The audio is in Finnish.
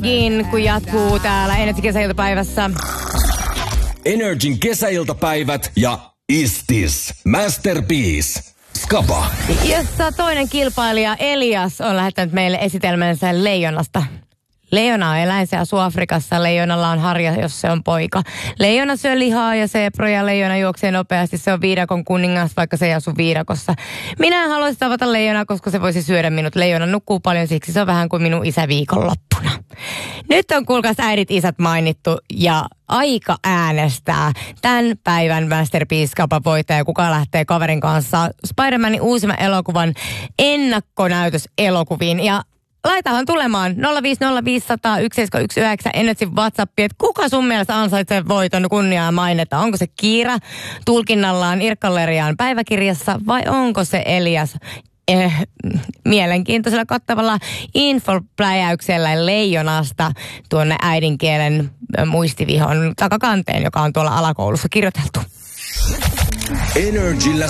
Kun jatkuu täällä Energin kesäiltapäivässä. Energin kesäiltapäivät ja Istis Masterpiece Skaba. Jossa toinen kilpailija Elias on lähettänyt meille esitelmänsä leijonasta. Leijona on eläin, se asuu Afrikassa. Leijonalla on harja, jos se on poika. Leijona syö lihaa ja seeproja. Leijona juoksee nopeasti. Se on viidakon kuningas, vaikka se ei asu viidakossa. Minä haluaisin tavata leijonaa, koska se voisi syödä minut. Leijona nukkuu paljon, siksi se on vähän kuin minun isä viikonloppuna. Nyt on kuulkaas äidit isät mainittu ja aika äänestää tämän päivän Masterpiece Cup voittaja, kuka lähtee kaverin kanssa Spider-Manin uusimman elokuvan ennakkonäytöselokuviin. Ja laitahan tulemaan 050501719 Energin WhatsAppi, että kuka sun mielestä ansaitsee voiton kunniaa ja mainetta? Onko se Kiira tulkinnallaan Irkkalleriaan päiväkirjassa vai onko se Elias mielenkiintoisella kattavalla infopläjäyksellä leijonasta tuonne äidinkielen muistivihon takakanteen, joka on tuolla alakoulussa kirjoiteltu? Energillä